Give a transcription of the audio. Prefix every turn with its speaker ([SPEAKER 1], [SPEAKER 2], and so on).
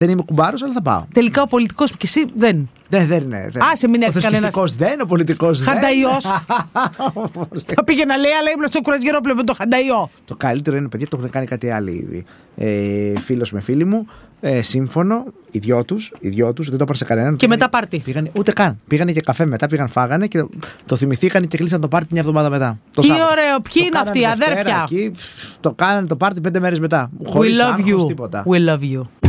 [SPEAKER 1] Δεν είμαι κουμπάρος, αλλά θα πάω.
[SPEAKER 2] Τελικά ο πολιτικός και εσύ δεν.
[SPEAKER 1] Δεν είναι.
[SPEAKER 2] Άσε, μην έρθει κανένας.
[SPEAKER 1] Ο θρησκευτικός δεν, ο πολιτικός δεν.
[SPEAKER 2] Χανταϊός. Θα πήγε να λέει, αλλά ήμουν στο κουρασγερόπλαιο με το Χανταϊό.
[SPEAKER 1] Το καλύτερο είναι, παιδιά, το έχουν κάνει κάτι άλλοι φίλος με φίλοι μου. Σύμφωνο, οι δυο τους, δεν το έπαρσε κανέναν.
[SPEAKER 2] Και μετά πάρτι.
[SPEAKER 1] Ούτε καν. Πήγανε για καφέ μετά, φάγανε και το θυμηθήκανε και κλείσαν το πάρτι μια εβδομάδα μετά.
[SPEAKER 2] Τι ωραίο, ποιοι είναι αυτοί οι αδέρφια.
[SPEAKER 1] Το κάνανε το πάρτι 5 μέρες μετά. Χωρίς άγχος, τίποτα.
[SPEAKER 2] We love you.